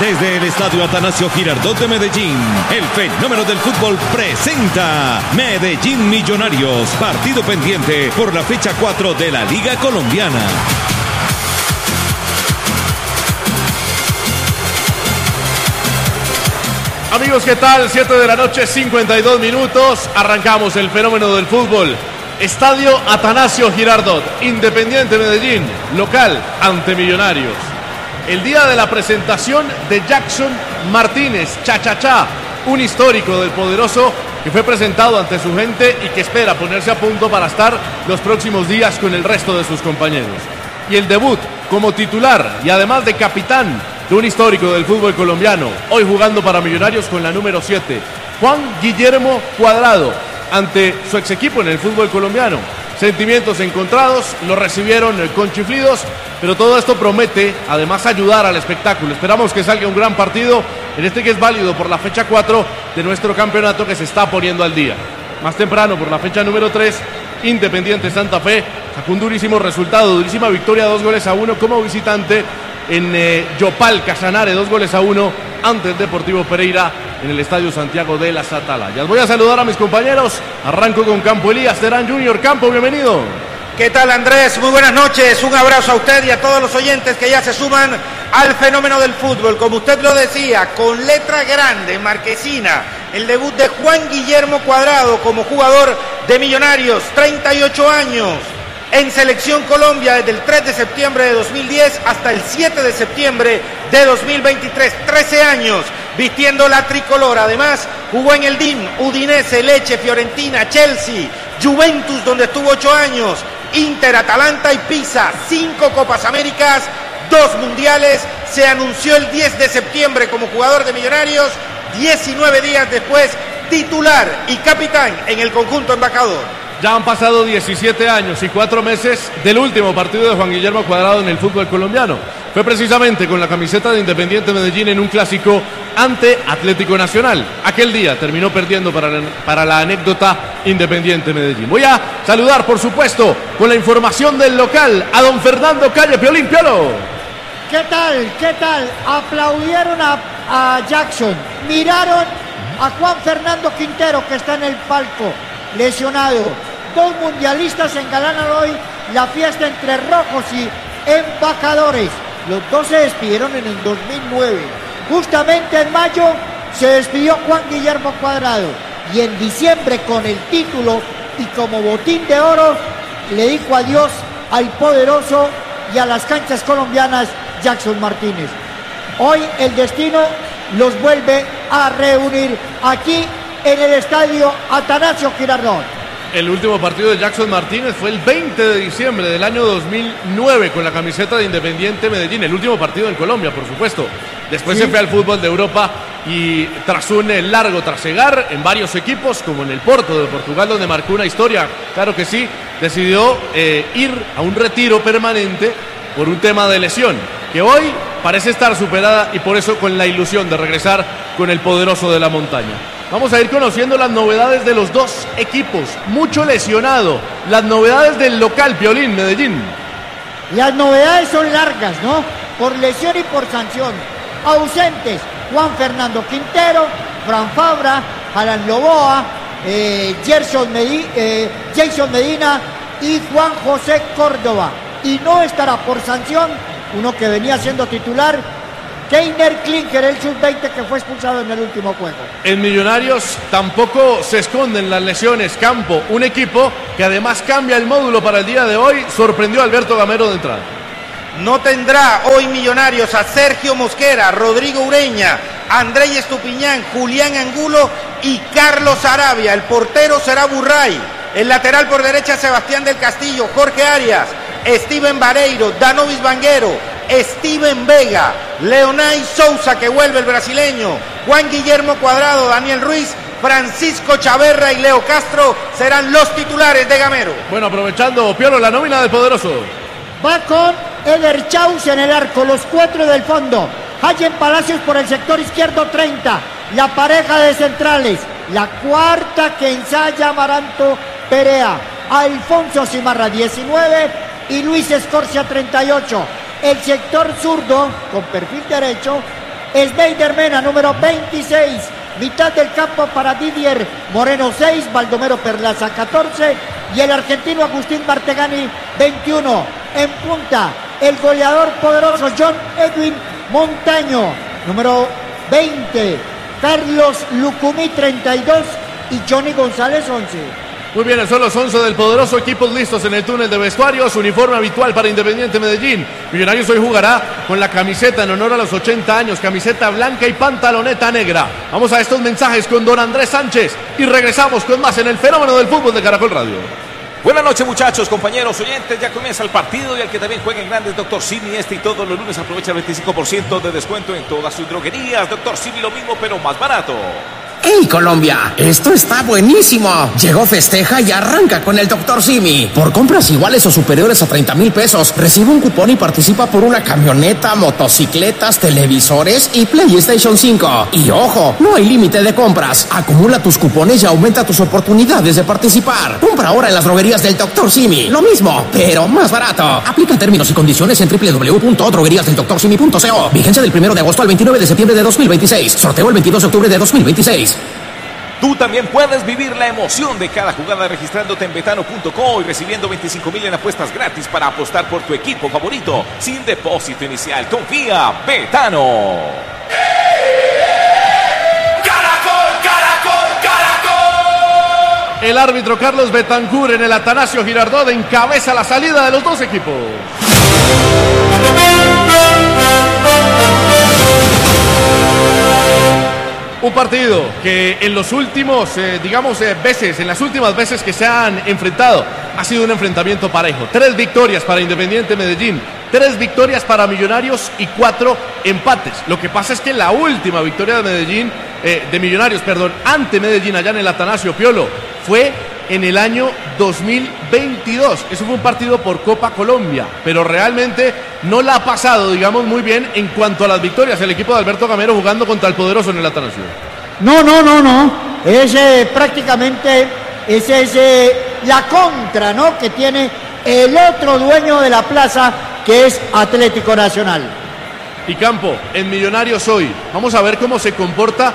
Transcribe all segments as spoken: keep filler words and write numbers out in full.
Desde el Estadio Atanasio Girardot de Medellín, el fenómeno del fútbol presenta Medellín Millonarios, partido pendiente por la fecha cuatro de la Liga Colombiana. Amigos, ¿qué tal? siete de la noche, cincuenta y dos minutos. Arrancamos el fenómeno del fútbol. Estadio Atanasio Girardot, Independiente Medellín, local ante Millonarios. El día de la presentación de Jackson Martínez, Cha Cha Cha, un histórico del poderoso que fue presentado ante su gente y que espera ponerse a punto para estar los próximos días con el resto de sus compañeros. Y el debut como titular y además de capitán de un histórico del fútbol colombiano, hoy jugando para Millonarios con la número siete, Juan Guillermo Cuadrado, ante su ex equipo en el fútbol colombiano. Sentimientos encontrados, lo recibieron con chiflidos, pero todo esto promete además ayudar al espectáculo. Esperamos que salga un gran partido en este que es válido por la fecha cuatro de nuestro campeonato que se está poniendo al día. Más temprano, por la fecha número tres, Independiente Santa Fe sacó un durísimo resultado, durísima victoria, dos goles a uno como visitante en eh, Yopal, Casanare, dos goles a uno ante el Deportivo Pereira en el Estadio Santiago de las Atalayas. Voy a saludar a mis compañeros. Arranco con Campo Elías Terán Junior Campo, bienvenido. ¿Qué tal, Andrés? Muy buenas noches. Un abrazo a usted y a todos los oyentes que ya se suman al fenómeno del fútbol. Como usted lo decía, con letra grande, marquesina, el debut de Juan Guillermo Cuadrado como jugador de Millonarios, treinta y ocho años. En Selección Colombia desde el tres de septiembre de dos mil diez hasta el siete de septiembre de dos mil veintitrés, trece años vistiendo la tricolor. Además jugó en el D I M, Udinese, Lecce, Fiorentina, Chelsea, Juventus donde estuvo ocho años, Inter, Atalanta y Pisa, cinco Copas Américas, dos Mundiales. Se anunció el diez de septiembre como jugador de Millonarios, diecinueve días después titular y capitán en el conjunto embajador. Ya han pasado diecisiete años y cuatro meses del último partido de Juan Guillermo Cuadrado en el fútbol colombiano. Fue precisamente con la camiseta de Independiente Medellín en un clásico ante Atlético Nacional. Aquel día terminó perdiendo para la, para la anécdota Independiente Medellín. Voy a saludar, por supuesto, con la información del local a don Fernando Calle. Piolín, Piolo. ¿Qué tal? ¿Qué tal? Aplaudieron a, a Jackson. Miraron a Juan Fernando Quintero, que está en el palco, lesionado. Dos mundialistas engalanan hoy la fiesta entre rojos y embajadores. Los dos se despidieron en el dos mil nueve. Justamente en mayo se despidió Juan Guillermo Cuadrado. Y en diciembre, con el título y como botín de oro, le dijo adiós al poderoso y a las canchas colombianas Jackson Martínez. Hoy el destino los vuelve a reunir aquí en el Estadio Atanasio Girardot. El último partido de Jackson Martínez fue el veinte de diciembre del año dos mil nueve con la camiseta de Independiente Medellín. El último partido en Colombia, por supuesto. Después sí se fue al fútbol de Europa y tras un largo trasegar en varios equipos, como en el Porto de Portugal, donde marcó una historia, claro que sí, decidió eh, ir a un retiro permanente por un tema de lesión, que hoy parece estar superada y por eso con la ilusión de regresar con el poderoso de la montaña. Vamos a ir conociendo las novedades de los dos equipos. Mucho lesionado. Las novedades del local, Piolín, Medellín. Las novedades son largas, ¿no? Por lesión y por sanción. Ausentes: Juan Fernando Quintero, Fran Fabra, Alan Loboa, eh, Gerson Medi- eh, Jason Medina y Juan José Córdoba. Y no estará por sanción uno que venía siendo titular, Keiner Klinker, el sub veinte que fue expulsado en el último juego. En Millonarios tampoco se esconden las lesiones. Campo, un equipo que además cambia el módulo para el día de hoy, sorprendió a Alberto Gamero de entrada. No tendrá hoy Millonarios a Sergio Mosquera, Rodrigo Ureña, Andrés Estupiñán, Julián Angulo y Carlos Arabia. El portero será Burray. El lateral por derecha, Sebastián del Castillo, Jorge Arias, Steven Vareiro, Danovis Vanguero, Steven Vega, Leonay Sousa, que vuelve el brasileño, Juan Guillermo Cuadrado, Daniel Ruiz, Francisco Chaverra y Leo Castro serán los titulares de Gamero. Bueno, aprovechando, Piolo, la nómina del poderoso. Va con Eder Chaus en el arco, los cuatro del fondo. Hayen Palacios por el sector izquierdo, treinta. La pareja de centrales, la cuarta que ensaya Amaranto Perea. Alfonso Cimarra, diecinueve. Y Luis Escorcia, treinta y ocho. El sector zurdo, con perfil derecho, Sneider Mena, número veintiséis. Mitad del campo para Didier Moreno, seis. Baldomero Perlaza, catorce. Y el argentino Agustín Martegani, veintiuno. En punta, el goleador poderoso John Edwin Montaño, número veinte. Carlos Lucumí, treinta y dos. Y Johnny González, once. Muy bien, son los once del poderoso, equipos listos en el túnel de vestuarios, uniforme habitual para Independiente Medellín. Millonarios hoy jugará con la camiseta en honor a los ochenta años, camiseta blanca y pantaloneta negra. Vamos a estos mensajes con don Andrés Sánchez y regresamos con más en el fenómeno del fútbol de Caracol Radio. Buenas noches, muchachos, compañeros, oyentes, ya comienza el partido y el que también juega en grandes, doctor Simi, este y todos los lunes aprovecha el veinticinco por ciento de descuento en todas sus droguerías. doctor Simi, lo mismo pero más barato. ¡Hey, Colombia! ¡Esto está buenísimo! Llegó Festeja y arranca con el doctor Simi. Por compras iguales o superiores a treinta mil pesos, recibe un cupón y participa por una camioneta, motocicletas, televisores y PlayStation cinco. Y ojo, no hay límite de compras. Acumula tus cupones y aumenta tus oportunidades de participar. Compra ahora en las droguerías del doctor Simi. Lo mismo, pero más barato. Aplica términos y condiciones en doble u doble u doble u punto droguerías del doctor simi punto co. Vigencia del primero de agosto al veintinueve de septiembre de dos mil veintiséis. Sorteo el veintidós de octubre de dos mil veintiséis. Tú también puedes vivir la emoción de cada jugada registrándote en betano punto co y recibiendo veinticinco mil en apuestas gratis para apostar por tu equipo favorito sin depósito inicial. Confía, Betano. ¡Caracol, caracol, caracol! El árbitro Carlos Betancur en el Atanasio Girardot encabeza la salida de los dos equipos. Un partido que en los últimos, eh, digamos, eh, veces, en las últimas veces que se han enfrentado, ha sido un enfrentamiento parejo. Tres victorias para Independiente Medellín, tres victorias para Millonarios y cuatro empates. Lo que pasa es que la última victoria de Medellín, eh, de Millonarios, perdón, ante Medellín allá en el Atanasio Piolo, fue en el año dos mil veintidós. Eso fue un partido por Copa Colombia, pero realmente no la ha pasado, digamos, muy bien en cuanto a las victorias el equipo de Alberto Gamero jugando contra el poderoso en el Atanasio. No, no, no, no. Es eh, prácticamente esa es eh, la contra, ¿no?, que tiene el otro dueño de la plaza, que es Atlético Nacional. Y Campo, en Millonarios hoy, vamos a ver cómo se comporta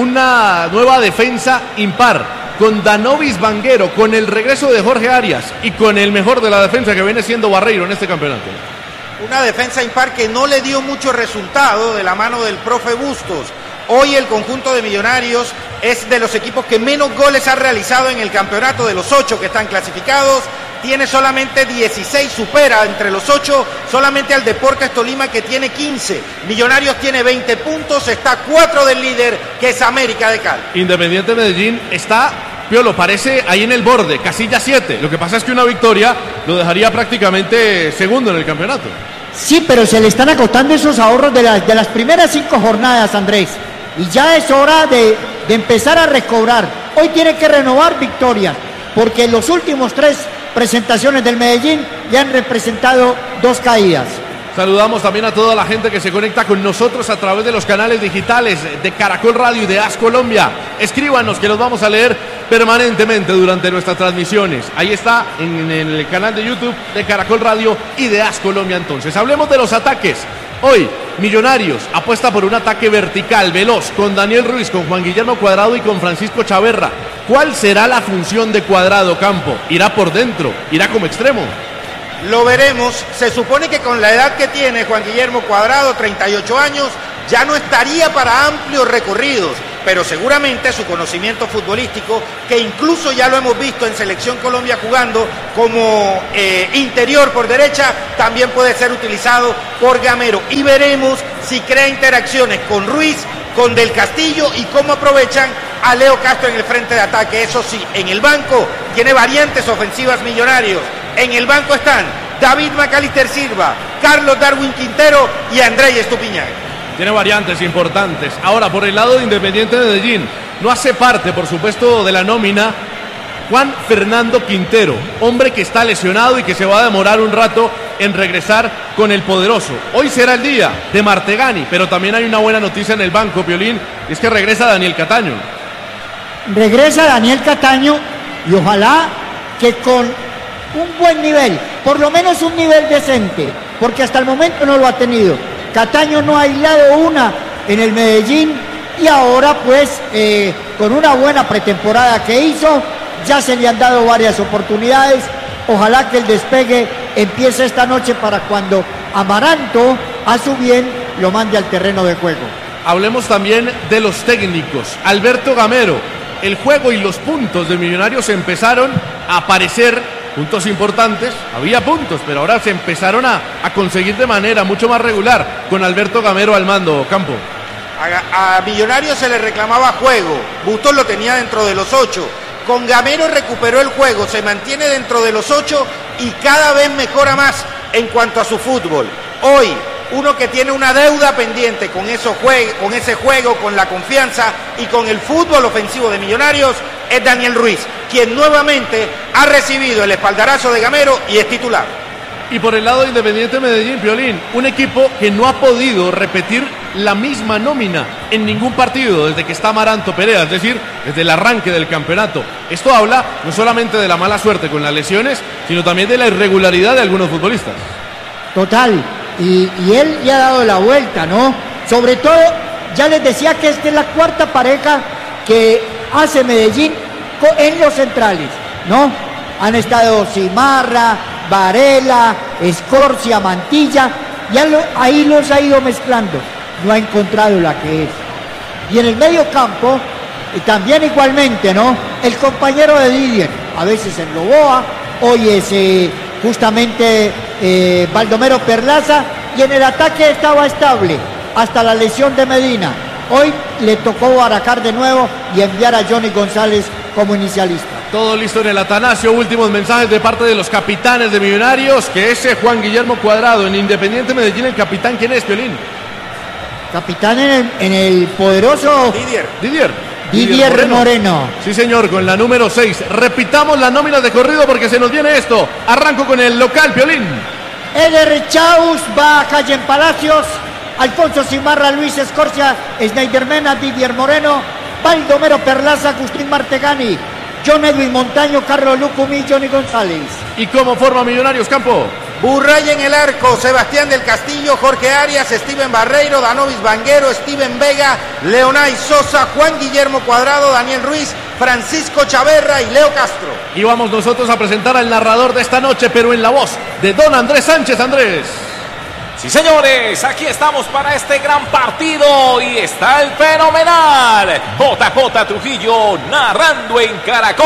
una nueva defensa impar. Con Danovis Vanguero, con el regreso de Jorge Arias y con el mejor de la defensa que viene siendo Barreiro en este campeonato. Una defensa impar que no le dio mucho resultado de la mano del profe Bustos. Hoy el conjunto de Millonarios es de los equipos que menos goles ha realizado en el campeonato, de los ocho que están clasificados. Tiene solamente dieciséis, supera entre los ocho solamente al Deportes Tolima, que tiene quince. Millonarios tiene veinte puntos, está a cuatro del líder, que es América de Cali. Independiente Medellín está, Piolo, parece ahí en el borde, casilla siete. Lo que pasa es que una victoria lo dejaría prácticamente segundo en el campeonato. Sí, pero se le están agotando esos ahorros de, la, de las primeras cinco jornadas, Andrés. Y ya es hora de, de empezar a recobrar. Hoy tiene que renovar victorias, porque en los últimos tres presentaciones del Medellín ya han representado dos caídas. Saludamos también a toda la gente que se conecta con nosotros a través de los canales digitales de Caracol Radio y de A S Colombia. Escríbanos, que los vamos a leer permanentemente durante nuestras transmisiones. Ahí está, en, en el canal de YouTube de Caracol Radio y de A S Colombia. Entonces, hablemos de los ataques. Hoy, Millonarios apuesta por un ataque vertical, veloz, con Daniel Ruiz, con Juan Guillermo Cuadrado y con Francisco Chaverra. ¿Cuál será la función de Cuadrado, Campo? ¿Irá por dentro? ¿Irá como extremo? Lo veremos. Se supone que con la edad que tiene Juan Guillermo Cuadrado, treinta y ocho años, ya no estaría para amplios recorridos, pero seguramente su conocimiento futbolístico, que incluso ya lo hemos visto en Selección Colombia jugando como eh, interior por derecha, también puede ser utilizado por Gamero. Y veremos si crea interacciones con Ruiz, con Del Castillo, y cómo aprovechan a Leo Castro en el frente de ataque. Eso sí, en el banco tiene variantes ofensivas Millonarios. En el banco están David Macalister Silva, Carlos Darwin Quintero y Andrés Estupiñán. Tiene variantes importantes. Ahora, por el lado de Independiente Medellín, no hace parte, por supuesto, de la nómina Juan Fernando Quintero, hombre que está lesionado y que se va a demorar un rato en regresar con el poderoso. Hoy será el día de Martegani, pero también hay una buena noticia en el banco, Piolín, y es que regresa Daniel Cataño. Regresa Daniel Cataño y ojalá que con un buen nivel, por lo menos un nivel decente, porque hasta el momento no lo ha tenido. Cataño no ha aislado una en el Medellín y ahora pues eh, con una buena pretemporada que hizo, ya se le han dado varias oportunidades. Ojalá que el despegue empiece esta noche para cuando Amaranto, a su bien, lo mande al terreno de juego. Hablemos también de los técnicos. Alberto Gamero, el juego y los puntos de Millonarios empezaron a aparecer, puntos importantes, había puntos, pero ahora se empezaron a, a conseguir de manera mucho más regular con Alberto Gamero al mando, Campo. A, a Millonarios se le reclamaba juego, Bustos lo tenía dentro de los ocho. Con Gamero recuperó el juego, se mantiene dentro de los ocho y cada vez mejora más en cuanto a su fútbol. Hoy, uno que tiene una deuda pendiente con, eso jue- con ese juego, con la confianza y con el fútbol ofensivo de Millonarios es Daniel Ruiz, quien nuevamente ha recibido el espaldarazo de Gamero y es titular. Y por el lado de Independiente Medellín, Piolín, un equipo que no ha podido repetir la misma nómina en ningún partido desde que está Amaranto Perea, es decir, desde el arranque del campeonato. Esto habla no solamente de la mala suerte con las lesiones, sino también de la irregularidad de algunos futbolistas. Total, y, y él ya ha dado la vuelta, ¿no? Sobre todo, ya les decía que esta es la cuarta pareja que hace Medellín en los centrales, ¿no? Han estado Cimarra, Varela, Escorcia, Mantilla, ya lo, ahí los ha ido mezclando, no ha encontrado la que es. Y en el medio campo, y también igualmente, ¿no? El compañero de Didier, a veces en Loboa, hoy es eh, justamente eh, Baldomero Perlaza, y en el ataque estaba estable hasta la lesión de Medina. Hoy le tocó baracar de nuevo y enviar a Johnny González como inicialista. Todo listo en el Atanasio, últimos mensajes de parte de los capitanes de Millonarios, que ese Juan Guillermo Cuadrado en Independiente Medellín, el capitán, ¿quién es, Piolín? Capitán en el, en el poderoso Didier. Didier. Didier, Didier Moreno. Moreno. Sí, señor, con la número seis. Repitamos las nóminas de corrido porque se nos viene esto. Arranco con el local, Piolín. Eder Chaus va a Calle en Palacios, Alfonso Cimarra, Luis Escorcia, Snyder Mena, Didier Moreno, Baldomero Perlaza, Agustín Martegani, John Edwin Montaño, Carlos Lucumí, Johnny González. ¿Y cómo forma Millonarios, Campo? Burray en el arco, Sebastián del Castillo, Jorge Arias, Steven Barreiro, Danovis Vanguero, Steven Vega, Leonay Sosa, Juan Guillermo Cuadrado, Daniel Ruiz, Francisco Chaverra y Leo Castro. Y vamos nosotros a presentar al narrador de esta noche, pero en la voz de don Andrés Sánchez. Andrés. Sí, señores, aquí estamos para este gran partido y está el fenomenal J J Trujillo narrando en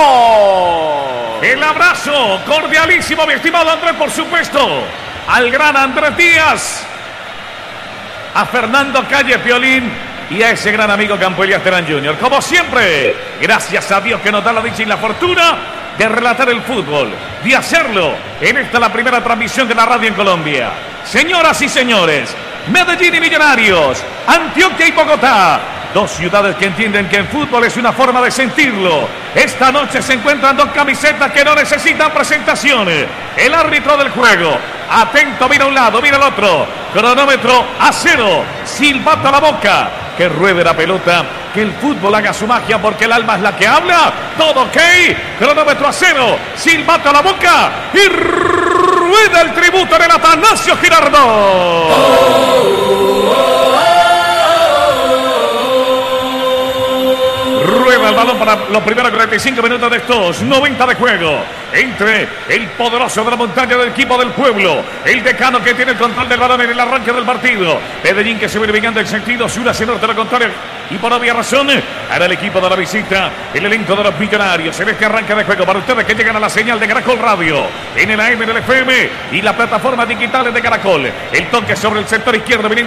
Caracol. El abrazo cordialísimo, mi estimado Andrés, por supuesto, al gran Andrés Díaz, a Fernando Calle Piolín y a ese gran amigo Campo Elías Terán junior Como siempre, gracias a Dios que nos da la dicha y la fortuna de relatar el fútbol, de hacerlo en esta la primera transmisión de la radio en Colombia. Señoras y señores, Medellín y Millonarios, Antioquia y Bogotá, dos ciudades que entienden que el fútbol es una forma de sentirlo. Esta noche se encuentran dos camisetas que no necesitan presentaciones. El árbitro del juego, atento, mira a un lado, mira al otro. Cronómetro a cero, silbato a la boca. Que ruede la pelota, que el fútbol haga su magia porque el alma es la que habla. Todo ok, cronómetro a cero, silbato a la boca y rueda el tributo del Atanasio Girardot. Oh, oh, oh. Rueda el balón para los primeros cuarenta y cinco minutos de estos noventa de juego entre el poderoso de la montaña del equipo del pueblo, el decano que tiene el control del balón en el arranque del partido, Medellín que se viene vengando en sentido sur hacia norte, lo contrario, y por obvia razón hará el equipo de la visita, el elenco de los Millonarios en este arranque de juego para ustedes que llegan a la señal de Caracol Radio en el A M, en el F M y la plataforma digital de Caracol. El toque sobre el sector izquierdo,